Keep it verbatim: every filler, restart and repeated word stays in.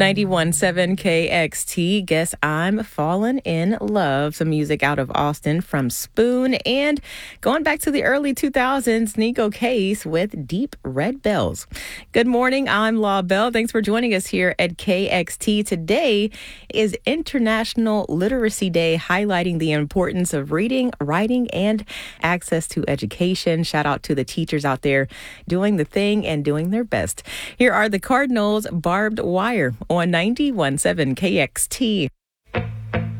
ninety-one point seven K X T. Guess I'm Falling in Love. Some music out of Austin from Spoon. And going back to the early two thousands, Neko Case with Deep Red Bells. Good morning. I'm Law Bell. Thanks for joining us here at K X T. Today is International Literacy Day, highlighting the importance of reading, writing, and access to education. Shout out to the teachers out there doing the thing and doing their best. Here are the Cardinals' Barbed Wire on ninety-one point seven K X T.